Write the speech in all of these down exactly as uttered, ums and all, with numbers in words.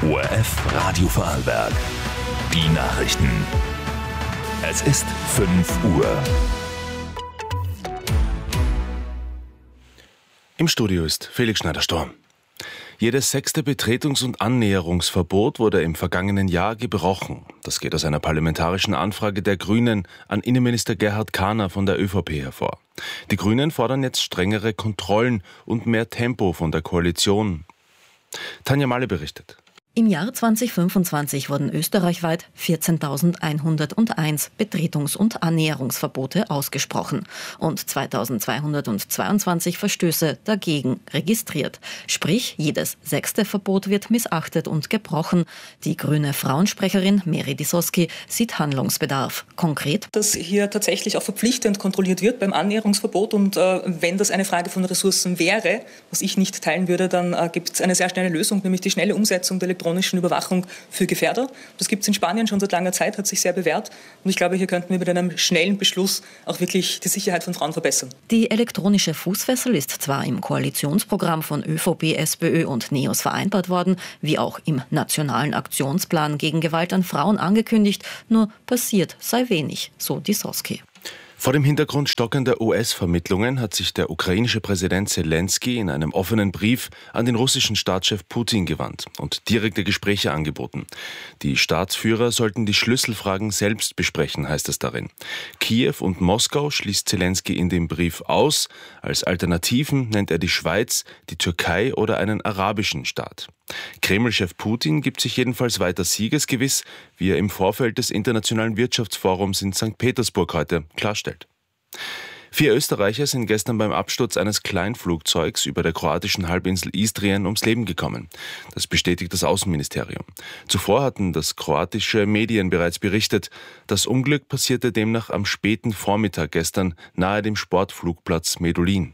O R F Radio Vorarlberg. Die Nachrichten. Es ist fünf Uhr. Im Studio ist Felix Schneider-Storm. Jedes sechste Betretungs- und Annäherungsverbot wurde im vergangenen Jahr gebrochen. Das geht aus einer parlamentarischen Anfrage der Grünen an Innenminister Gerhard Kahner von der ÖVP hervor. Die Grünen fordern jetzt strengere Kontrollen und mehr Tempo von der Koalition. Tanja Malle berichtet. Im Jahr zweitausendfünfundzwanzig wurden österreichweit vierzehntausendeinhunderteins Betretungs- und Annäherungsverbote ausgesprochen und zweitausendzweihundertzweiundzwanzig Verstöße dagegen registriert. Sprich, jedes sechste Verbot wird missachtet und gebrochen. Die grüne Frauensprecherin Meri Disoski sieht Handlungsbedarf. Konkret, dass hier tatsächlich auch verpflichtend kontrolliert wird beim Annäherungsverbot und äh, wenn das eine Frage von Ressourcen wäre, was ich nicht teilen würde, dann äh, gibt es eine sehr schnelle Lösung, nämlich die schnelle Umsetzung der elektronischen Überwachung für Gefährder. Das gibt es in Spanien schon seit langer Zeit, hat sich sehr bewährt. Und ich glaube, hier könnten wir mit einem schnellen Beschluss auch wirklich die Sicherheit von Frauen verbessern. Die elektronische Fußfessel ist zwar im Koalitionsprogramm von ÖVP, SPÖ und NEOS vereinbart worden, wie auch im Nationalen Aktionsplan gegen Gewalt an Frauen angekündigt, nur passiert sei wenig, so Disoski. Vor dem Hintergrund stockender U S-Vermittlungen hat sich der ukrainische Präsident Zelensky in einem offenen Brief an den russischen Staatschef Putin gewandt und direkte Gespräche angeboten. Die Staatsführer sollten die Schlüsselfragen selbst besprechen, heißt es darin. Kiew und Moskau schließt Zelensky in dem Brief aus. Als Alternativen nennt er die Schweiz, die Türkei oder einen arabischen Staat. Kreml-Chef Putin gibt sich jedenfalls weiter siegesgewiss, wie er im Vorfeld des Internationalen Wirtschaftsforums in Sankt Petersburg heute klarstellt. Vier Österreicher sind gestern beim Absturz eines Kleinflugzeugs über der kroatischen Halbinsel Istrien ums Leben gekommen. Das bestätigt das Außenministerium. Zuvor hatten das kroatische Medien bereits berichtet. Das Unglück passierte demnach am späten Vormittag gestern nahe dem Sportflugplatz Medulin.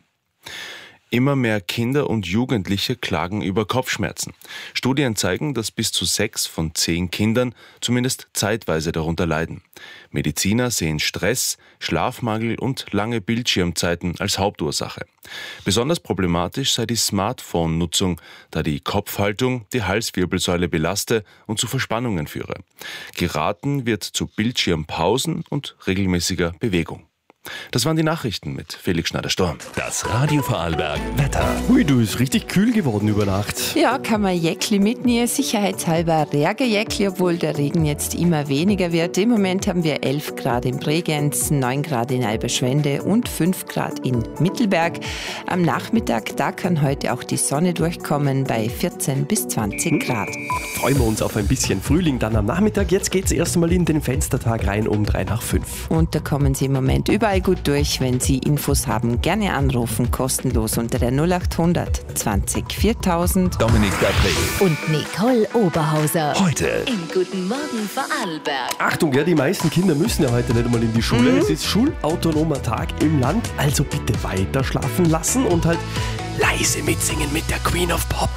Immer mehr Kinder und Jugendliche klagen über Kopfschmerzen. Studien zeigen, dass bis zu sechs von zehn Kindern zumindest zeitweise darunter leiden. Mediziner sehen Stress, Schlafmangel und lange Bildschirmzeiten als Hauptursache. Besonders problematisch sei die Smartphone-Nutzung, da die Kopfhaltung die Halswirbelsäule belaste und zu Verspannungen führe. Geraten wird zu Bildschirmpausen und regelmäßiger Bewegung. Das waren die Nachrichten mit Felix Schneider-Storm. Das Radio Vorarlberg Wetter. Hui, du, ist richtig kühl geworden über Nacht. Ja, kann man Jäckli mitnehmen, sicherheitshalber Regenjäckli, obwohl der Regen jetzt immer weniger wird. Im Moment haben wir elf Grad in Bregenz, neun Grad in Alberschwende und fünf Grad in Mittelberg. Am Nachmittag, da kann heute auch die Sonne durchkommen bei vierzehn bis zwanzig Grad. Freuen wir uns auf ein bisschen Frühling dann am Nachmittag. Jetzt geht's erst einmal in den Fenstertag rein um drei nach fünf. Und da kommen Sie im Moment überall gut durch. Wenn Sie Infos haben, gerne anrufen, kostenlos unter der null acht hundert zwanzig viertausend. Dominik Dapré und Nicole Oberhauser. Heute im Guten Morgen Vorarlberg. Achtung, ja, die meisten Kinder müssen ja heute nicht einmal in die Schule. Mhm. Es ist schulautonomer Tag im Land, also bitte weiter schlafen lassen und halt leise mitsingen mit der Queen of Pop.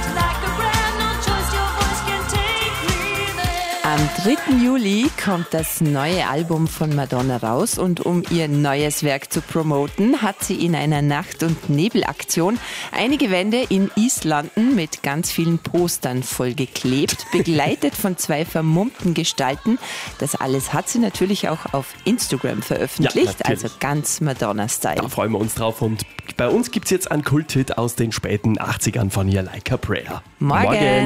Am dritten Juli kommt das neue Album von Madonna raus und um ihr neues Werk zu promoten, hat sie in einer Nacht- und Nebelaktion einige Wände in East London mit ganz vielen Postern vollgeklebt, begleitet von zwei vermummten Gestalten. Das alles hat sie natürlich auch auf Instagram veröffentlicht, ja, also ganz Madonna-Style. Da freuen wir uns drauf und bei uns gibt es jetzt einen Kulthit aus den späten achtzigern von ihr, Like a Prayer. Morgen! Morgen.